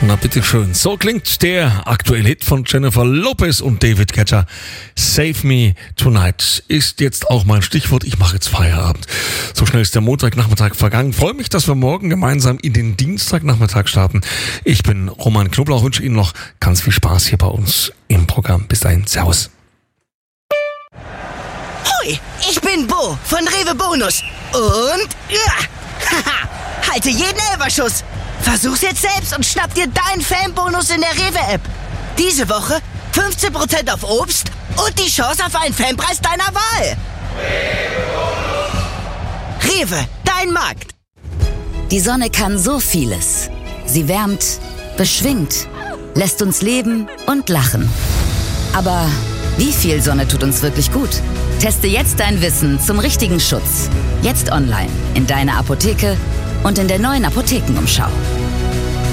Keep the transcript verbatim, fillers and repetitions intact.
Na bitteschön, so klingt der aktuelle Hit von Jennifer Lopez und David Guetta. Save Me Tonight ist jetzt auch mein Stichwort. Ich mache jetzt Feierabend. So schnell ist der Montagnachmittag vergangen. Freue mich, dass wir morgen gemeinsam in den Dienstagnachmittag starten. Ich bin Roman Knoblauch, wünsche Ihnen noch ganz viel Spaß hier bei uns im Programm. Bis dahin, servus. Hoi, ich bin Bo von Rewe Bonus. Und ja, haha, halte jeden Elferschuss. Versuch's jetzt selbst und schnapp dir deinen Fanbonus in der Rewe-App. Diese Woche fünfzehn Prozent auf Obst und die Chance auf einen Fanpreis deiner Wahl. Rewe, dein Markt. Die Sonne kann so vieles. Sie wärmt, beschwingt, lässt uns leben und lachen. Aber wie viel Sonne tut uns wirklich gut? Teste jetzt dein Wissen zum richtigen Schutz. Jetzt online, in deiner Apotheke und in der neuen Apothekenumschau.